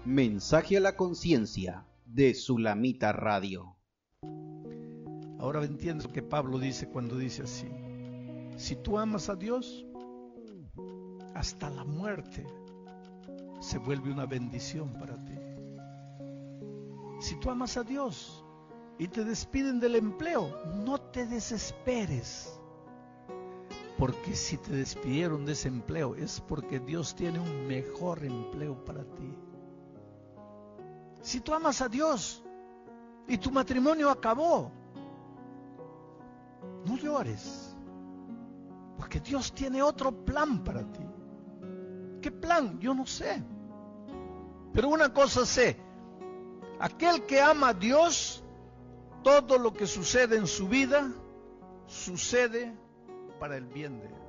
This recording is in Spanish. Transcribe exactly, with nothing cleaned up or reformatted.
Mensaje a la conciencia de Sulamita Radio. Ahora entiendes lo que Pablo dice cuando dice así: si tú amas a Dios, hasta la muerte se vuelve una bendición para ti. Si tú amas a Dios y te despiden del empleo, no te desesperes, porque si te despidieron de ese empleo es porque Dios tiene un mejor empleo para ti. Si tú amas a Dios y tu matrimonio acabó, no llores, porque Dios tiene otro plan para ti. ¿Qué plan? Yo no sé. Pero una cosa sé: aquel que ama a Dios, todo lo que sucede en su vida sucede para el bien de él.